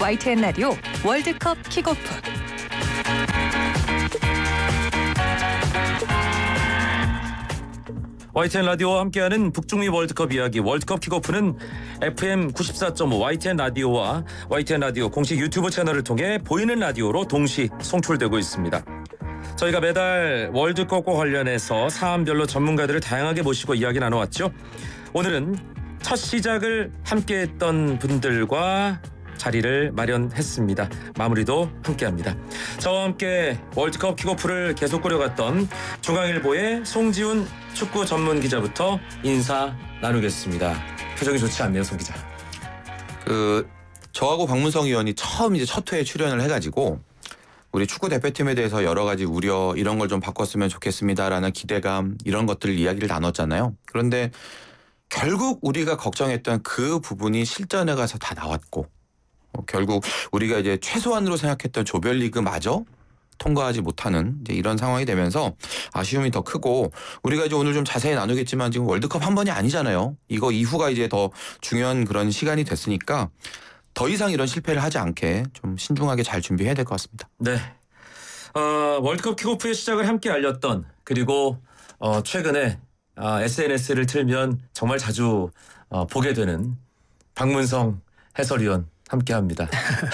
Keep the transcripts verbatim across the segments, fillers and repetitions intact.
와이티엔 라디오 월드컵 킥오프. 와이티엔 라디오와 함께하는 북중미 월드컵 이야기 월드컵 킥오프는 에프엠 구십사 점 오 와이티엔 라디오와 와이티엔 라디오 공식 유튜브 채널을 통해 보이는 라디오로 동시 송출되고 있습니다. 저희가 매달 월드컵과 관련해서 사안별로 전문가들을 다양하게 모시고 이야기 나눠왔죠. 오늘은 첫 시작을 함께했던 분들과 자리를 마련했습니다. 마무리도 함께합니다. 저와 함께 월드컵 킥오프를 계속 꾸려갔던 중앙일보의 송지훈 축구 전문 기자부터 인사 나누겠습니다. 표정이 좋지 않네요, 송 기자. 그 저하고 박문성 의원이 처음 이제 첫 회에 출연을 해가지고 우리 축구 대표팀에 대해서 여러 가지 우려 이런 걸 좀 바꿨으면 좋겠습니다라는 기대감 이런 것들 이야기를 나눴잖아요. 그런데 결국 우리가 걱정했던 그 부분이 실전에 가서 다 나왔고 어, 결국 우리가 이제 최소한으로 생각했던 조별리그마저 통과하지 못하는 이제 이런 상황이 되면서 아쉬움이 더 크고 우리가 이제 오늘 좀 자세히 나누겠지만 지금 월드컵 한 번이 아니잖아요. 이거 이후가 이제 더 중요한 그런 시간이 됐으니까 더 이상 이런 실패를 하지 않게 좀 신중하게 잘 준비해야 될 것 같습니다. 네, 어, 월드컵 킥오프의 시작을 함께 알렸던 그리고 어, 최근에 어, 에스엔에스를 틀면 정말 자주 어, 보게 되는 박문성 해설위원 함께합니다.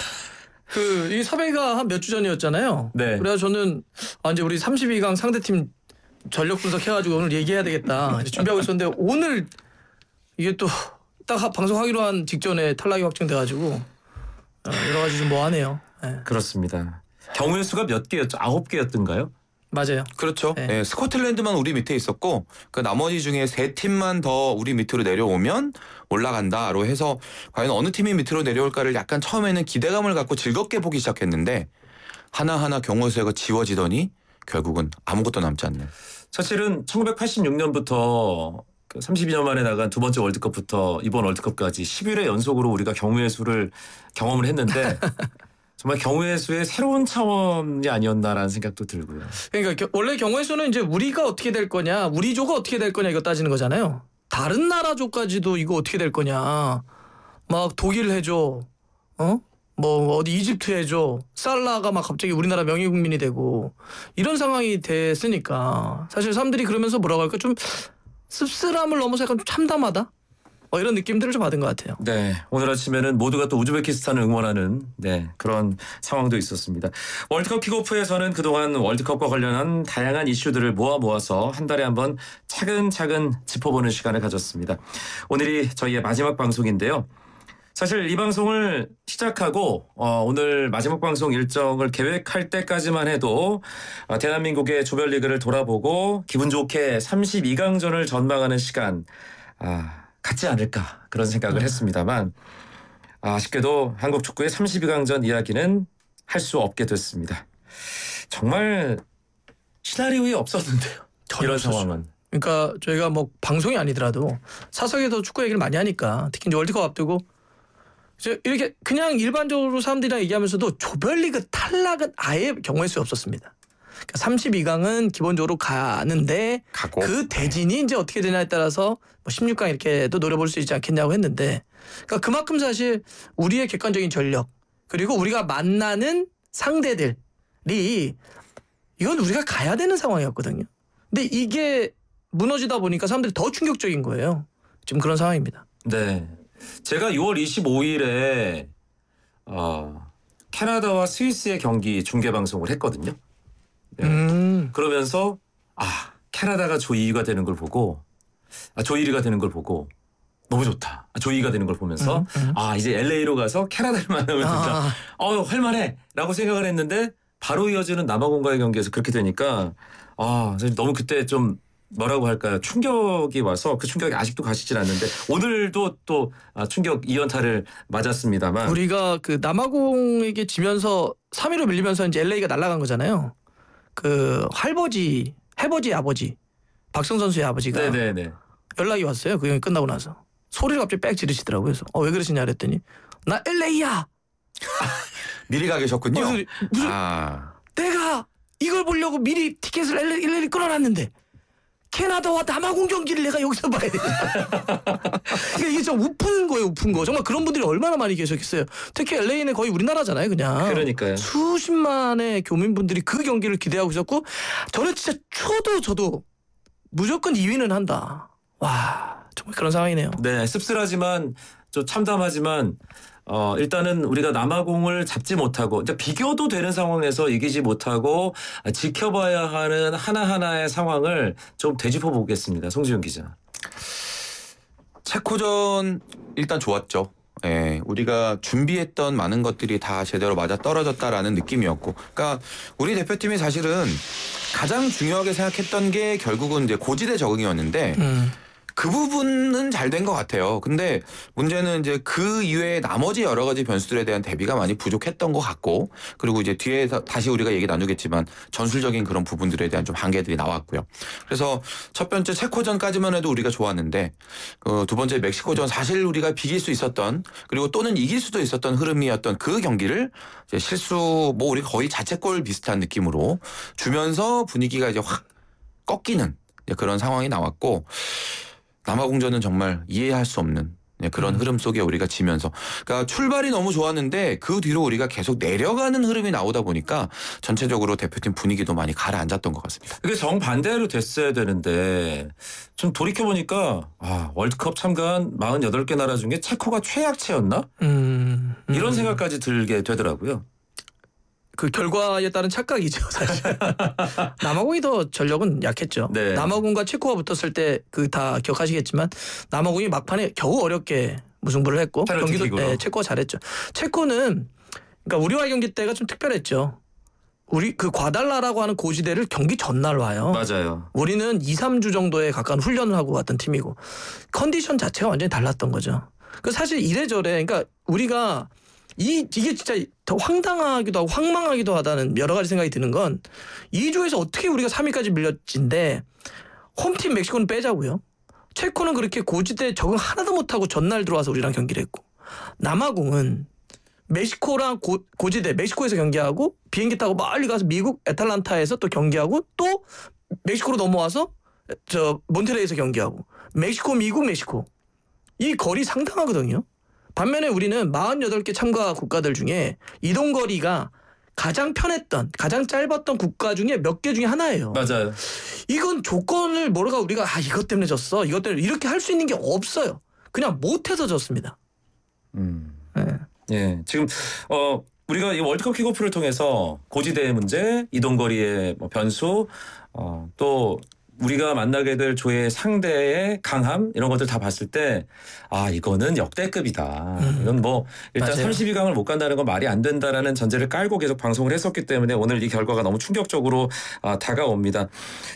그 이 섭외가 한 몇 주 전이었잖아요. 네. 그래서 저는 아 이제 우리 삼십이 강 상대팀 전력 분석해가지고 오늘 얘기해야 되겠다 이제 준비하고 있었는데 오늘 이게 또 딱 방송하기로 한 직전에 탈락이 확정돼가지고 여러 가지 좀 뭐하네요. 네. 그렇습니다. 경우의 수가 몇 개였죠? 아홉 개였던가요? 맞아요. 그렇죠. 네. 네, 스코틀랜드만 우리 밑에 있었고 그 나머지 중에 세 팀만 더 우리 밑으로 내려오면 올라간다로 해서 과연 어느 팀이 밑으로 내려올까를 약간 처음에는 기대감을 갖고 즐겁게 보기 시작했는데 하나하나 경우의 수가 지워지더니 결국은 아무것도 남지 않는. 사실은 천구백팔십육 년부터 삼십이 년 만에 나간 두 번째 월드컵부터 이번 월드컵까지 십일 회 연속으로 우리가 경우의 수를 경험을 했는데 정말 경우의 수의 새로운 차원이 아니었나라는 생각도 들고요. 그러니까 겨, 원래 경우의 수는 이제 우리가 어떻게 될 거냐, 우리 조가 어떻게 될 거냐 이거 따지는 거잖아요. 다른 나라 조까지도 이거 어떻게 될 거냐. 막 독일 해줘, 어? 뭐 어디 이집트 해줘. 살라가 막 갑자기 우리나라 명예 국민이 되고 이런 상황이 됐으니까 사실 사람들이 그러면서 뭐라고 할까 좀 씁쓸함을 넘어서 약간 좀 참담하다. 어, 이런 느낌들을 좀 받은 것 같아요. 네, 오늘 아침에는 모두가 또 우즈베키스탄을 응원하는 네, 그런 상황도 있었습니다. 월드컵 킥오프에서는 그동안 월드컵과 관련한 다양한 이슈들을 모아 모아서 한 달에 한 번 차근차근 짚어보는 시간을 가졌습니다. 오늘이 저희의 마지막 방송인데요. 사실 이 방송을 시작하고 어, 오늘 마지막 방송 일정을 계획할 때까지만 해도 어, 대한민국의 조별리그를 돌아보고 기분 좋게 삼십이 강전을 전망하는 시간 아, 같지 않을까 그런 생각을 음. 했습니다만 아쉽게도 한국 축구의 삼십이 강전 이야기는 할 수 없게 됐습니다. 정말 시나리오에 없었는데요. 이런 상황은. 그러니까 저희가 뭐 방송이 아니더라도 사석에서 축구 얘기를 많이 하니까 특히 이제 월드컵 앞두고 이렇게 그냥 일반적으로 사람들이랑 얘기하면서도 조별리그 탈락은 아예 경우의 수 없었습니다. 그러니까 삼십이 강은 기본적으로 가는데 가고. 그 대진이 이제 어떻게 되냐에 따라서 뭐 십육 강 이렇게도 노려볼 수 있지 않겠냐고 했는데 그러니까 그만큼 사실 우리의 객관적인 전력 그리고 우리가 만나는 상대들이 이건 우리가 가야 되는 상황이었거든요. 근데 이게 무너지다 보니까 사람들이 더 충격적인 거예요. 지금 그런 상황입니다. 네, 제가 유월 이십오일에 어, 캐나다와 스위스의 경기 중계 방송을 했거든요. 네. 음. 그러면서 아 캐나다가 조 이 위가 되는 걸 보고 아, 조 일 위가 되는 걸 보고 너무 좋다. 아, 조 이 위가 되는 걸 보면서 음, 음. 아 이제 엘에이로 가서 캐나다를 만나면 진짜 아. 어 할만해 라고 생각을 했는데 바로 이어지는 남아공과의 경기에서 그렇게 되니까 아 사실 너무 그때 좀 뭐라고 할까요? 충격이 와서 그 충격이 아직도 가시질 않는데 오늘도 또 충격 이 연타를 맞았습니다만 우리가 그 남아공에게 지면서 삼 위로 밀리면서 이제 엘에이가 날아간 거잖아요. 그 할버지 해버지 아버지 박성 선수의 아버지가 네네네. 연락이 왔어요. 그 경기 끝나고 나서 소리를 갑자기 빽 지르시더라고요. 그래서 어, 왜 그러시냐 그랬더니 나 엘에이야. 미리 가 계셨군요. 무슨, 무슨 아. 내가 이걸 보려고 미리 티켓을 엘에이, 엘에이 끊어놨는데 캐나다와 남아공 경기를 내가 여기서 봐야 돼. 그러니까 이게 좀 우픈 거예요, 우픈 거. 정말 그런 분들이 얼마나 많이 계셨겠어요. 특히 엘에이는 거의 우리나라잖아요, 그냥. 그러니까요. 수십만의 교민분들이 그 경기를 기대하고 있었고 저는 진짜 쳐도 저도 무조건 이 위는 한다. 와, 정말 그런 상황이네요. 네, 씁쓸하지만 좀 참담하지만 어 일단은 우리가 남아공을 잡지 못하고 이제 비교도 되는 상황에서 이기지 못하고 지켜봐야 하는 하나하나의 상황을 좀 되짚어 보겠습니다. 송지훈 기자. 체코전 일단 좋았죠. 예, 우리가 준비했던 많은 것들이 다 제대로 맞아 떨어졌다라는 느낌이었고, 그러니까 우리 대표팀이 사실은 가장 중요하게 생각했던 게 결국은 이제 고지대 적응이었는데 음. 그 부분은 잘 된 것 같아요. 근데 문제는 이제 그 이외에 나머지 여러 가지 변수들에 대한 대비가 많이 부족했던 것 같고, 그리고 이제 뒤에서 다시 우리가 얘기 나누겠지만 전술적인 그런 부분들에 대한 좀 한계들이 나왔고요. 그래서 첫 번째 체코전까지만 해도 우리가 좋았는데 그 두 번째 멕시코전 사실 우리가 비길 수 있었던, 그리고 또는 이길 수도 있었던 흐름이었던 그 경기를 이제 실수 뭐 우리 거의 자책골 비슷한 느낌으로 주면서 분위기가 이제 확 꺾이는 그런 상황이 나왔고, 남아공전은 정말 이해할 수 없는 그런 음. 흐름 속에 우리가 지면서, 그러니까 출발이 너무 좋았는데 그 뒤로 우리가 계속 내려가는 흐름이 나오다 보니까 전체적으로 대표팀 분위기도 많이 가라앉았던 것 같습니다. 이게 정반대로 됐어야 되는데 좀 돌이켜보니까 아, 월드컵 참가한 마흔여덟 개 나라 중에 체코가 최약체였나? 음, 음. 이런 생각까지 들게 되더라고요. 그 결과에 따른 착각이죠, 사실. 남아공이 더 전력은 약했죠. 네. 남아공과 체코가 붙었을 때 그 다 기억하시겠지만 남아공이 막판에 겨우 어렵게 무승부를 했고 경기도 네, 체코가 잘했죠. 체코는 그러니까 우리와의 경기 때가 좀 특별했죠. 우리 그 과달라라고 하는 고지대를 경기 전날 와요. 맞아요. 우리는 이, 삼 주 정도에 가까운 훈련을 하고 왔던 팀이고 컨디션 자체가 완전히 달랐던 거죠. 그 사실 이래저래 그러니까 우리가 이, 이게 진짜 더 황당하기도 하고 황망하기도 하다는 여러 가지 생각이 드는 건 이 주에서 어떻게 우리가 삼 위까지 밀렸진데 홈팀 멕시코는 빼자고요. 체코는 그렇게 고지대 적응 하나도 못하고 전날 들어와서 우리랑 경기를 했고, 남아공은 멕시코랑 고, 고지대 멕시코에서 경기하고 비행기 타고 멀리 가서 미국 애틀란타에서 또 경기하고 또 멕시코로 넘어와서 저 몬테레이에서 경기하고 멕시코 미국 멕시코 이 거리 상당하거든요. 반면에 우리는 마흔여덟 개 참가 국가들 중에 이동거리가 가장 편했던 가장 짧았던 국가 중에 몇 개 중에 하나예요. 맞아요. 이건 조건을 뭐라가 우리가 아 이것 때문에 졌어 이것 때문에 이렇게 할 수 있는 게 없어요. 그냥 못해서 졌습니다. 음. 네. 예, 지금 어 우리가 이 월드컵 킥오프를 통해서 고지대의 문제, 이동거리의 뭐 변수, 어, 또 우리가 만나게 될 조의 상대의 강함 이런 것들 다 봤을 때 아 이거는 역대급이다. 음. 이건 뭐 일단 맞아요. 삼십이 강을 못 간다는 건 말이 안 된다라는 전제를 깔고 계속 방송을 했었기 때문에 오늘 이 결과가 너무 충격적으로 아, 다가옵니다.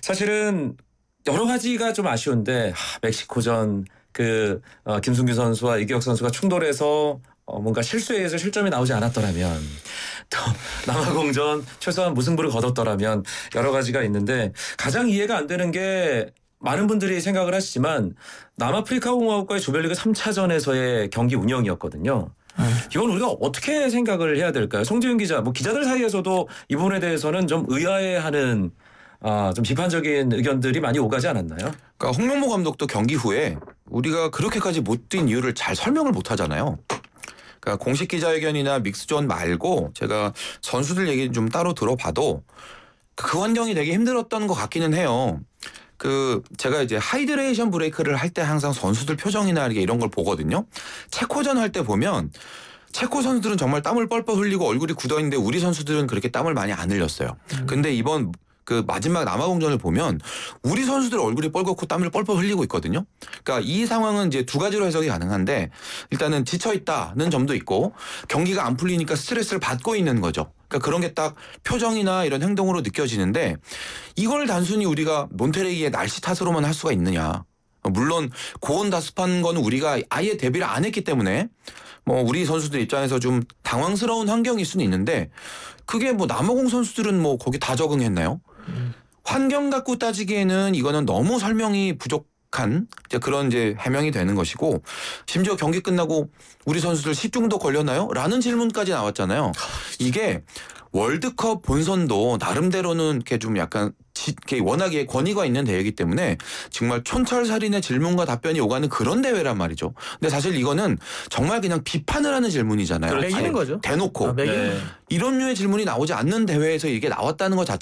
사실은 여러 가지가 좀 아쉬운데 하, 멕시코전 그 어, 김승규 선수와 이기혁 선수가 충돌해서 어, 뭔가 실수에 의해서 실점이 나오지 않았더라면, 또 남아공전 최소한 무승부를 거뒀더라면 여러 가지가 있는데 가장 이해가 안 되는 게 많은 분들이 생각을 하시지만 남아프리카 공화국과의 조별리그 삼 차전에서의 경기 운영이었거든요. 이건 우리가 어떻게 생각을 해야 될까요? 송지훈 기자, 뭐 기자들 사이에서도 이 부분에 대해서는 좀 의아해하는 아, 좀 비판적인 의견들이 많이 오가지 않았나요? 그러니까 홍명보 감독도 경기 후에 우리가 그렇게까지 못 뛴 이유를 잘 설명을 못 하잖아요. 그러니까 공식 기자회견이나 믹스존 말고 제가 선수들 얘기 좀 따로 들어봐도 그 환경이 되게 힘들었던 것 같기는 해요. 그 제가 이제 하이드레이션 브레이크를 할 때 항상 선수들 표정이나 이런 걸 보거든요. 체코전 할 때 보면 체코 선수들은 정말 땀을 뻘뻘 흘리고 얼굴이 굳어있는데 우리 선수들은 그렇게 땀을 많이 안 흘렸어요. 음. 근데 이번 그 마지막 남아공전을 보면 우리 선수들 얼굴이 뻘겋고 땀을 뻘뻘 흘리고 있거든요. 그러니까 이 상황은 이제 두 가지로 해석이 가능한데 일단은 지쳐 있다는 점도 있고 경기가 안 풀리니까 스트레스를 받고 있는 거죠. 그러니까 그런 게 딱 표정이나 이런 행동으로 느껴지는데 이걸 단순히 우리가 몬테레이의 날씨 탓으로만 할 수가 있느냐. 물론 고온다습한 건 우리가 아예 대비를 안 했기 때문에 뭐 우리 선수들 입장에서 좀 당황스러운 환경일 수는 있는데 그게 뭐 남아공 선수들은 뭐 거기 다 적응했나요? 음. 환경 갖고 따지기에는 이거는 너무 설명이 부족한 이제 그런 이제 해명이 되는 것이고 심지어 경기 끝나고 우리 선수들 식중독 걸렸나요? 라는 질문까지 나왔잖아요. 이게 월드컵 본선도 나름대로는 이렇게 좀 약간 지, 워낙에 권위가 있는 대회이기 때문에 정말 촌철살인의 질문과 답변이 오가는 그런 대회란 말이죠. 근데 사실 이거는 정말 그냥 비판을 하는 질문이잖아요. 그렇죠. 매기는 거죠. 대놓고 아, 매기는 네. 거죠. 이런 류의 질문이 나오지 않는 대회에서 이게 나왔다는 것 자체가